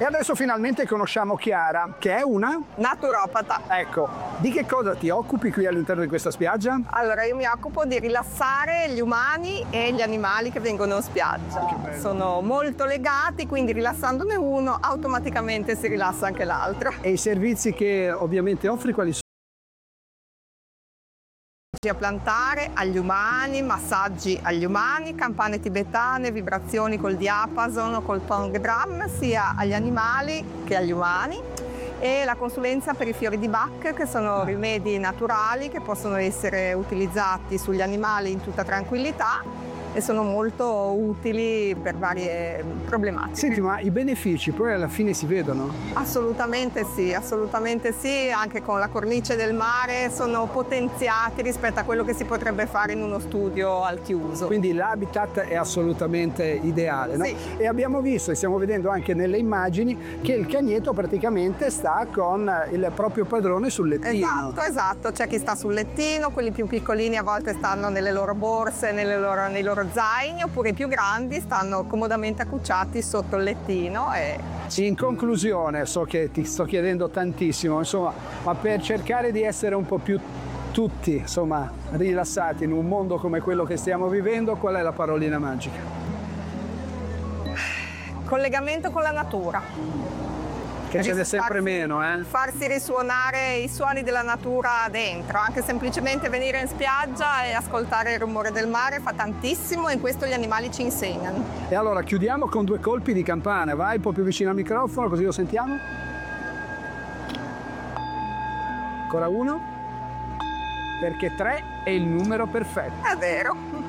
E adesso finalmente conosciamo Chiara, che è una... Naturopata. Ecco, di che cosa ti occupi qui all'interno di questa spiaggia? Allora, io mi occupo di rilassare gli umani e gli animali che vengono in spiaggia. Sono molto legati, quindi rilassandone uno, automaticamente si rilassa anche l'altro. E i servizi che ovviamente offri quali sono? A plantare agli umani, massaggi agli umani, campane tibetane, vibrazioni col diapason o col tongue drum, sia agli animali che agli umani, e la consulenza per i fiori di Bach, che sono rimedi naturali che possono essere utilizzati sugli animali in tutta tranquillità e sono molto utili per varie problematiche. Senti, ma i benefici poi alla fine si vedono? Assolutamente sì, anche con la cornice del mare sono potenziati rispetto a quello che si potrebbe fare in uno studio al chiuso. Quindi l'habitat è assolutamente ideale, no? Sì. E abbiamo visto e stiamo vedendo anche nelle immagini che il cagnetto praticamente sta con il proprio padrone sul lettino. Esatto, c'è chi sta sul lettino, quelli più piccolini a volte stanno nelle loro borse, nei loro zaini, oppure i più grandi stanno comodamente accucciati sotto il lettino. In conclusione, so che ti sto chiedendo tantissimo, insomma, ma per cercare di essere un po' più tutti, insomma, rilassati in un mondo come quello che stiamo vivendo, qual è la parolina magica? Collegamento con la natura. Che ce n'è sempre meno, Farsi risuonare i suoni della natura dentro, anche semplicemente venire in spiaggia e ascoltare il rumore del mare fa tantissimo, e in questo gli animali ci insegnano. E allora chiudiamo con 2 colpi di campana, vai un po' più vicino al microfono così lo sentiamo. Ancora 1, perché 3 è il numero perfetto. È vero.